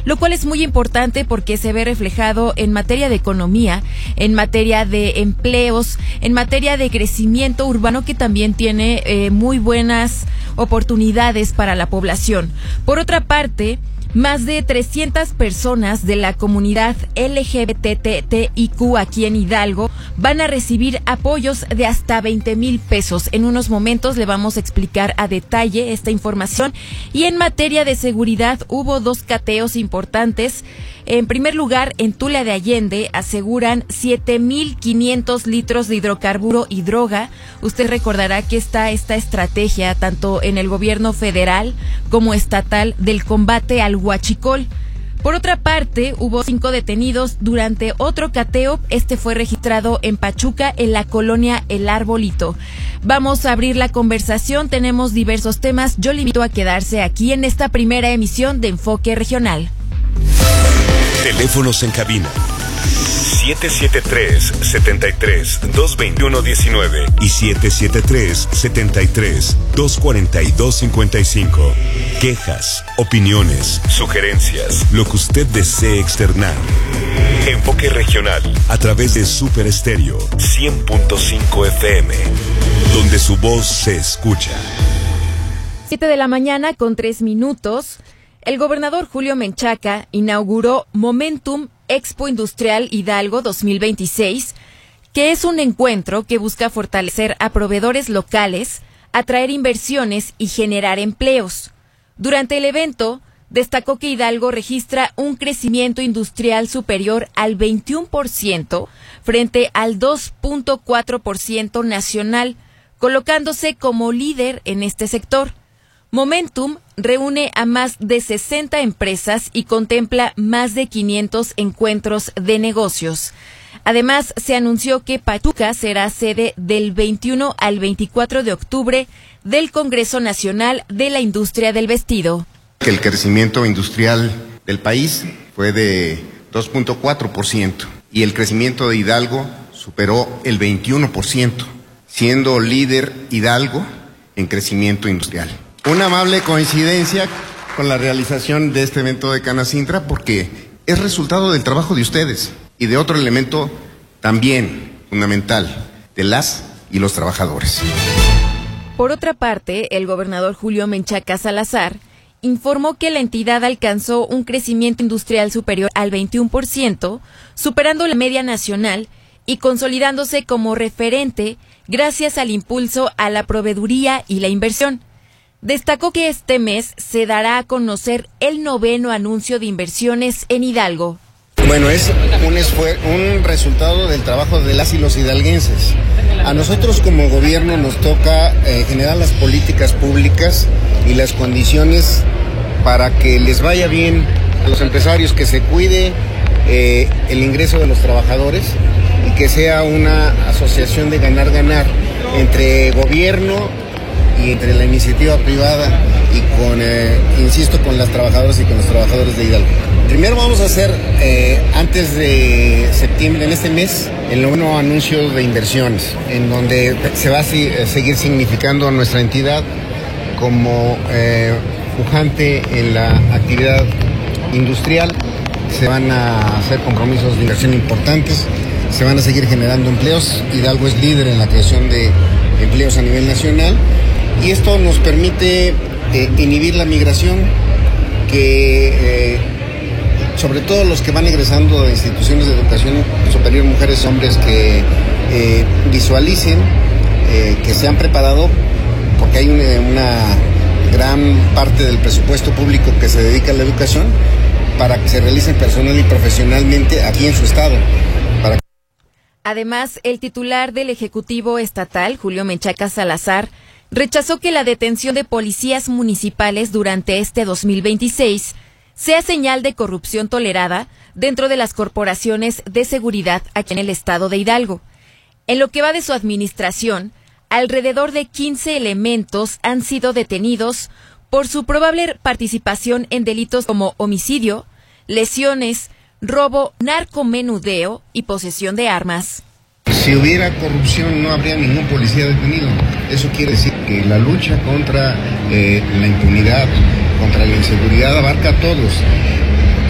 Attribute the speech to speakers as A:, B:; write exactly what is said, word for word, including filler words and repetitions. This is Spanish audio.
A: lo cual es muy importante porque se ve reflejado en materia de economía, en materia de empleos, en materia de crecimiento urbano, que también tiene eh, muy buenas oportunidades para la población. Por otra parte, más de trescientas personas de la comunidad L G B T I Q aquí en Hidalgo van a recibir apoyos de hasta veinte mil pesos. En unos momentos le vamos a explicar a detalle esta información. Y en materia de seguridad hubo dos cateos importantes. En primer lugar, en Tula de Allende aseguran siete mil quinientos litros de hidrocarburo y droga. Usted recordará que está esta estrategia tanto en el gobierno federal como estatal del combate al huachicol. Por otra parte, hubo cinco detenidos durante otro cateo. Este fue registrado en Pachuca, en la colonia El Arbolito. Vamos a abrir la conversación, tenemos diversos temas. Yo le invito a quedarse aquí en esta primera emisión de Enfoque Regional.
B: Teléfonos en cabina siete siete tres, siete tres, dos dos uno, uno nueve y siete siete tres, siete tres, dos cuatro dos, cinco cinco. Quejas, opiniones, sugerencias, lo que usted desee externar. Enfoque Regional a través de Super Estéreo cien punto cinco F M, donde su voz se escucha.
A: Siete de la mañana con tres minutos. El gobernador Julio Menchaca inauguró Momentum Expo Industrial Hidalgo dos mil veintiséis, que es un encuentro que busca fortalecer a proveedores locales, atraer inversiones y generar empleos. Durante el evento, destacó que Hidalgo registra un crecimiento industrial superior al veintiuno por ciento frente al dos punto cuatro por ciento nacional, colocándose como líder en este sector. Momentum reúne a más de sesenta empresas y contempla más de quinientos encuentros de negocios. Además, se anunció que Pachuca será sede del veintiuno al veinticuatro de octubre del Congreso Nacional de la Industria del Vestido.
C: El crecimiento industrial del país fue de dos punto cuatro por ciento y el crecimiento de Hidalgo superó el veintiuno por ciento, siendo líder Hidalgo en crecimiento industrial. Una amable coincidencia con la realización de este evento de Canacintra, porque es resultado del trabajo de ustedes y de otro elemento también fundamental, de las y los trabajadores.
A: Por otra parte, el gobernador Julio Menchaca Salazar informó que la entidad alcanzó un crecimiento industrial superior al veintiuno por ciento, superando la media nacional y consolidándose como referente gracias al impulso a la proveeduría y la inversión. Destacó que este mes se dará a conocer el noveno anuncio de inversiones en Hidalgo.
C: Bueno, es un, esfuer- un resultado del trabajo de las y los hidalguenses. A nosotros como gobierno nos toca eh, generar las políticas públicas y las condiciones para que les vaya bien a los empresarios, que se cuide eh, el ingreso de los trabajadores y que sea una asociación de ganar-ganar entre gobierno y entre la iniciativa privada y con, eh, insisto, con las trabajadoras y con los trabajadores de Hidalgo. Primero vamos a hacer, eh, antes de septiembre, en este mes, el noveno anuncio de inversiones, en donde se va a si, seguir significando a nuestra entidad como eh, pujante en la actividad industrial. Se van a hacer compromisos de inversión importantes, se van a seguir generando empleos. Hidalgo es líder en la creación de empleos a nivel nacional. Y esto nos permite eh, inhibir la migración, que eh, sobre todo los que van egresando de instituciones de educación superior, mujeres, hombres, que eh, visualicen, eh, que se han preparado, porque hay una, una gran parte del presupuesto público que se dedica a la educación, para que se realicen personal y profesionalmente aquí en su estado. Para...
A: Además, el titular del Ejecutivo Estatal, Julio Menchaca Salazar, rechazó que la detención de policías municipales durante este dos mil veintiséis sea señal de corrupción tolerada dentro de las corporaciones de seguridad aquí en el estado de Hidalgo. En lo que va de su administración, alrededor de quince elementos han sido detenidos por su probable participación en delitos como homicidio, lesiones, robo, narcomenudeo y posesión de armas.
C: Si hubiera corrupción no habría ningún policía detenido. Eso quiere decir que la lucha contra eh, la impunidad, contra la inseguridad abarca a todos.